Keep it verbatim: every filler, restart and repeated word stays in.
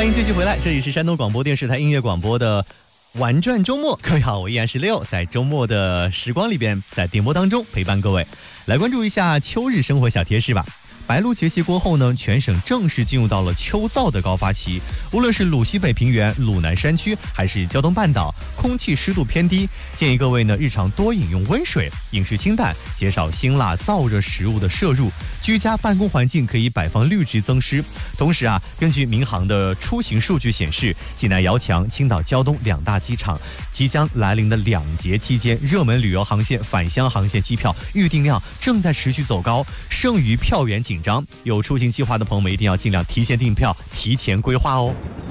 欢迎继续回来，这里是山东广播电视台音乐广播的玩转周末。各位好，我依然是Leo，在周末的时光里边，在电波当中陪伴各位，来关注一下秋日生活小贴士吧。白露节气过后呢，全省正式进入到了秋燥的高发期。无论是鲁西北平原、鲁南山区，还是胶东半岛，空气湿度偏低，建议各位呢日常多饮用温水，饮食清淡，减少辛辣燥热食物的摄入。居家办公环境可以摆放绿植增湿。同时啊，根据民航的出行数据显示，济南遥墙、青岛胶东两大机场即将来临的两节期间，热门旅游航线返乡航线机票预订量正在持续走高，剩余票源紧张，有出行计划的朋友们一定要尽量提前订票，提前规划哦。